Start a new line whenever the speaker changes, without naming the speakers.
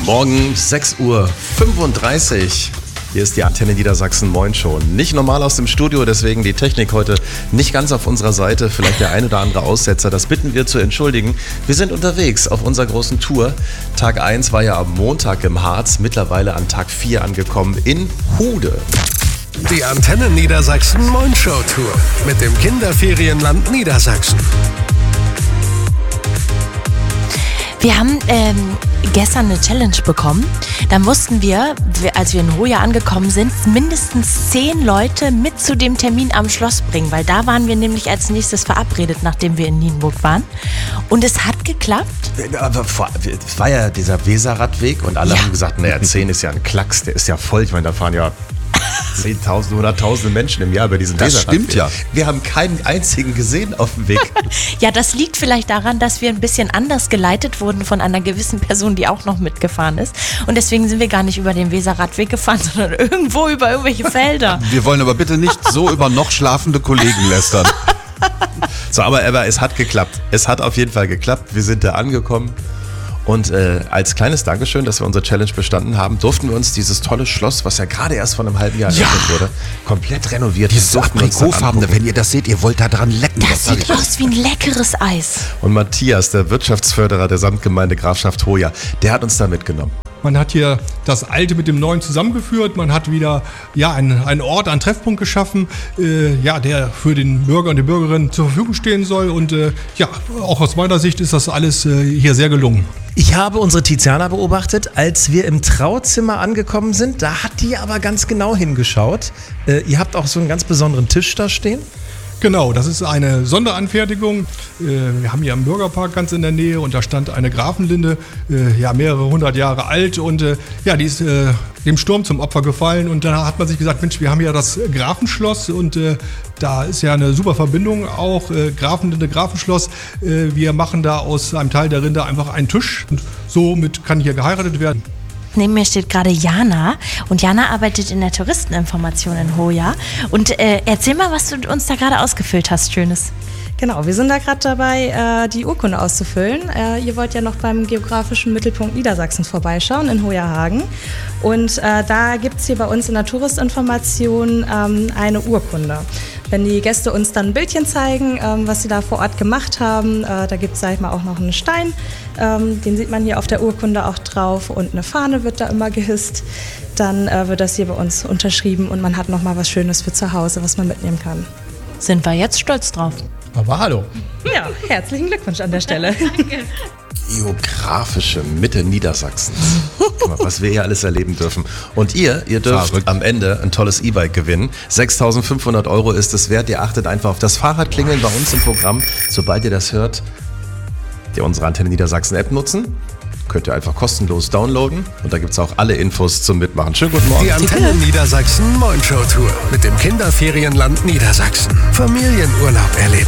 Morgen 6:35 Uhr. Hier ist die Antenne Niedersachsen Moin Show. Nicht normal aus dem Studio, deswegen die Technik heute nicht ganz auf unserer Seite. Vielleicht der ein oder andere Aussetzer, das bitten wir zu entschuldigen. Wir sind unterwegs auf unserer großen Tour. Tag 1 war ja am Montag im Harz, mittlerweile an Tag 4 angekommen in Hude.
Die Antenne Niedersachsen Moin Show Tour mit dem Kinderferienland Niedersachsen.
Wir haben gestern eine Challenge bekommen. Dann mussten wir, als wir in Hoya angekommen sind, mindestens 10 Leute mit zu dem Termin am Schloss bringen, weil da waren wir nämlich als nächstes verabredet, nachdem wir in Nienburg waren. Und es hat geklappt.
Aber es war ja dieser Weserradweg und alle haben gesagt, naja, 10 ist ja ein Klacks, der ist ja voll. Ich meine, da fahren ja 10.000, 100.000 Menschen im Jahr über diesen Weserradweg. Das stimmt ja. Wir haben keinen einzigen gesehen auf dem Weg.
Ja, das liegt vielleicht daran, dass wir ein bisschen anders geleitet wurden von einer gewissen Person, die auch noch mitgefahren ist. Und deswegen sind wir gar nicht über den Weserradweg gefahren, sondern irgendwo über irgendwelche Felder.
Wir wollen aber bitte nicht so über noch schlafende Kollegen lästern.
So, aber es hat geklappt. Es hat auf jeden Fall geklappt. Wir sind da angekommen. Und als kleines Dankeschön, dass wir unsere Challenge bestanden haben, durften wir uns dieses tolle Schloss, was ja gerade erst vor einem halben Jahr eröffnet wurde, komplett renoviert.
Dieses aprikotfarbene, wenn ihr das seht, ihr wollt da dran lecken.
Das sieht aus wie ein leckeres Eis.
Und Matthias, der Wirtschaftsförderer der Samtgemeinde Grafschaft Hoya, der hat uns da mitgenommen.
Man hat hier das Alte mit dem Neuen zusammengeführt. Man hat wieder einen Ort, einen Treffpunkt geschaffen, der für den Bürger und die Bürgerin zur Verfügung stehen soll. Und auch aus meiner Sicht ist das alles hier sehr gelungen.
Ich habe unsere Tiziana beobachtet, als wir im Trauzimmer angekommen sind. Da hat die aber ganz genau hingeschaut. Ihr habt auch so einen ganz besonderen Tisch da stehen.
Genau, das ist eine Sonderanfertigung. Wir haben hier am Bürgerpark ganz in der Nähe und da stand eine Grafenlinde, mehrere 100 Jahre alt und die ist dem Sturm zum Opfer gefallen und da hat man sich gesagt, Mensch, wir haben ja das Grafenschloss und da ist ja eine super Verbindung auch, Grafenlinde, Grafenschloss. Wir machen da aus einem Teil der Rinde einfach einen Tisch und somit kann hier geheiratet werden.
Neben mir steht gerade Jana und Jana arbeitet in der Touristeninformation in Hoya. Und erzähl mal, was du uns da gerade ausgefüllt hast, Schönes.
Genau, wir sind da gerade dabei, die Urkunde auszufüllen. Ihr wollt ja noch beim geografischen Mittelpunkt Niedersachsens vorbeischauen in Hoya-Hagen. Und da gibt es hier bei uns in der Touristinformation eine Urkunde. Wenn die Gäste uns dann ein Bildchen zeigen, was sie da vor Ort gemacht haben, da gibt es, sag ich mal, auch noch einen Stein. Den sieht man hier auf der Urkunde auch drauf und eine Fahne wird da immer gehisst. Dann wird das hier bei uns unterschrieben und man hat nochmal was Schönes für zu Hause, was man mitnehmen kann.
Sind wir jetzt stolz drauf.
Aber hallo.
Ja, herzlichen Glückwunsch an der Stelle.
Danke.
Geografische Mitte Niedersachsens. Guck mal, was wir hier alles erleben dürfen. Und ihr dürft am Ende ein tolles E-Bike gewinnen. 6.500 € ist es wert. Ihr achtet einfach auf das Fahrradklingeln bei uns im Programm. Sobald ihr das hört, ihr unsere Antenne Niedersachsen App nutzen. Könnt ihr einfach kostenlos downloaden. Und da gibt es auch alle Infos zum Mitmachen. Schönen guten Morgen.
Die Antenne Niedersachsen Moin Show Tour mit dem Kinderferienland Niedersachsen. Familienurlaub erleben.